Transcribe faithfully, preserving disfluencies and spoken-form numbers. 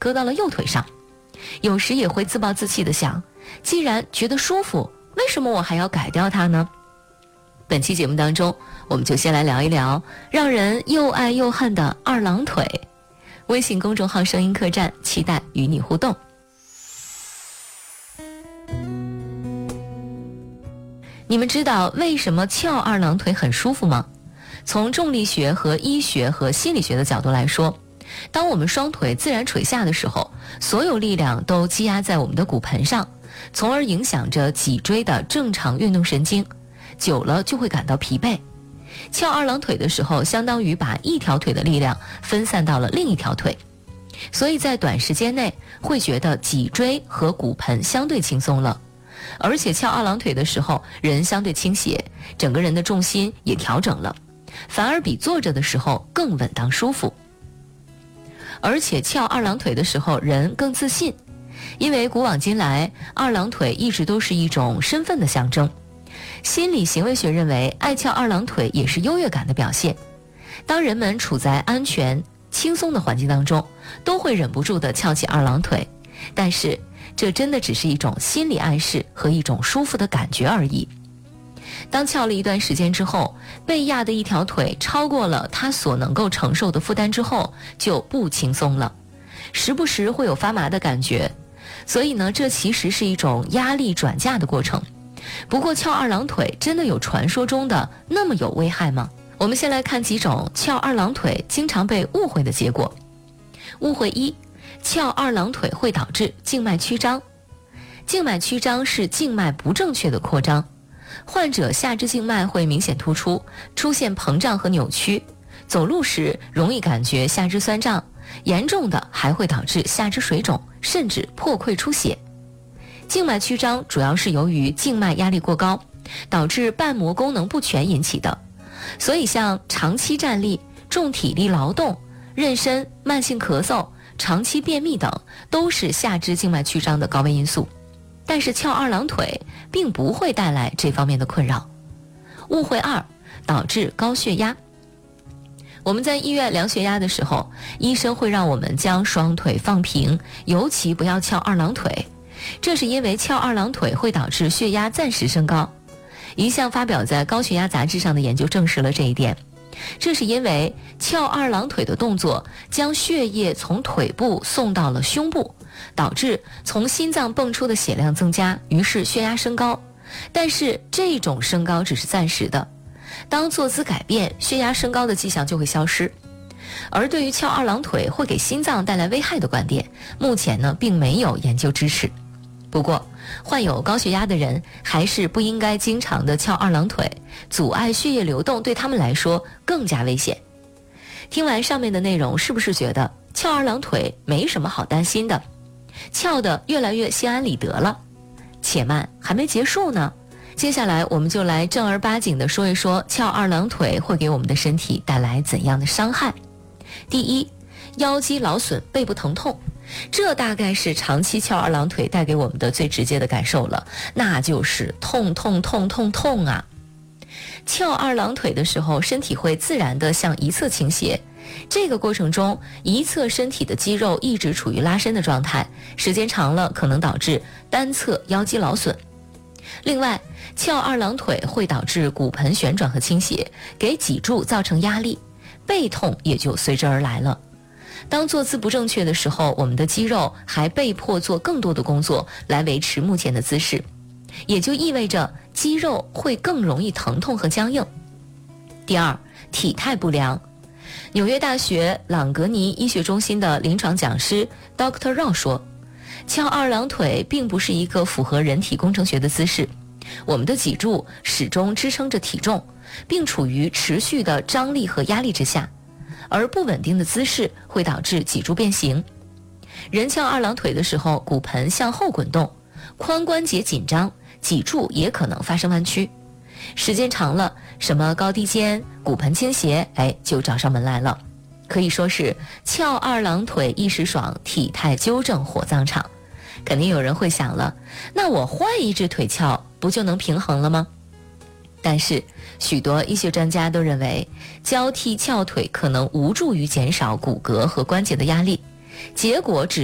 搁到了右腿上。有时也会自暴自弃地想，既然觉得舒服，为什么我还要改掉它呢？本期节目当中，我们就先来聊一聊让人又爱又恨的二郎腿。微信公众号声音客栈，期待与你互动。你们知道为什么翘二郎腿很舒服吗？从重力学和医学和心理学的角度来说，当我们双腿自然垂下的时候，所有力量都积压在我们的骨盆上，从而影响着脊椎的正常运动神经，久了就会感到疲惫。翘二郎腿的时候，相当于把一条腿的力量分散到了另一条腿，所以在短时间内会觉得脊椎和骨盆相对轻松了。而且翘二郎腿的时候，人相对倾斜，整个人的重心也调整了，反而比坐着的时候更稳当舒服。而且翘二郎腿的时候，人更自信，因为古往今来，二郎腿一直都是一种身份的象征。心理行为学认为，爱翘二郎腿也是优越感的表现。当人们处在安全、轻松的环境当中，都会忍不住地翘起二郎腿，但是这真的只是一种心理暗示和一种舒服的感觉而已。当翘了一段时间之后，被压的一条腿超过了他所能够承受的负担之后，就不轻松了，时不时会有发麻的感觉。所以呢，这其实是一种压力转嫁的过程。不过翘二郎腿真的有传说中的那么有危害吗？我们先来看几种翘二郎腿经常被误会的结果。误会一，翘二郎腿会导致静脉曲张。静脉曲张是静脉不正确的扩张，患者下肢静脉会明显突出，出现膨胀和扭曲，走路时容易感觉下肢酸胀，严重的还会导致下肢水肿，甚至破溃出血。静脉曲张主要是由于静脉压力过高，导致瓣膜功能不全引起的，所以像长期站立、重体力劳动、妊娠、慢性咳嗽、长期便秘等都是下肢静脉曲张的高危因素。但是翘二郎腿并不会带来这方面的困扰。误会二，导致高血压。我们在医院量血压的时候，医生会让我们将双腿放平，尤其不要翘二郎腿。这是因为翘二郎腿会导致血压暂时升高。一项发表在高血压杂志上的研究证实了这一点。这是因为翘二郎腿的动作将血液从腿部送到了胸部，导致从心脏泵出的血量增加，于是血压升高。但是这种升高只是暂时的，当坐姿改变，血压升高的迹象就会消失。而对于翘二郎腿会给心脏带来危害的观点，目前呢并没有研究支持。不过患有高血压的人还是不应该经常的翘二郎腿，阻碍血液流动对他们来说更加危险。听完上面的内容，是不是觉得翘二郎腿没什么好担心的？翘得越来越心安理得了？且慢，还没结束呢。接下来我们就来正儿八经的说一说翘二郎腿会给我们的身体带来怎样的伤害。第一，腰肌劳损，背部疼痛。这大概是长期翘二郎腿带给我们的最直接的感受了，那就是痛痛痛痛痛啊！翘二郎腿的时候，身体会自然地向一侧倾斜，这个过程中一侧身体的肌肉一直处于拉伸的状态，时间长了可能导致单侧腰肌劳损。另外，翘二郎腿会导致骨盆旋转和倾斜，给脊柱造成压力，背痛也就随之而来了。当坐姿不正确的时候，我们的肌肉还被迫做更多的工作来维持目前的姿势，也就意味着肌肉会更容易疼痛和僵硬。第二，体态不良。纽约大学朗格尼医学中心的临床讲师 Doctor Rao 说，翘二郎腿并不是一个符合人体工程学的姿势，我们的脊柱始终支撑着体重，并处于持续的张力和压力之下，而不稳定的姿势会导致脊柱变形。人翘二郎腿的时候，骨盆向后滚动，髋关节紧张，脊柱也可能发生弯曲。时间长了，什么高低肩、骨盆倾斜，哎，就找上门来了。可以说是翘二郎腿一时爽，体态纠正火葬场。肯定有人会想了，那我换一只腿翘，不就能平衡了吗？但是许多医学专家都认为，交替翘腿可能无助于减少骨骼和关节的压力，结果只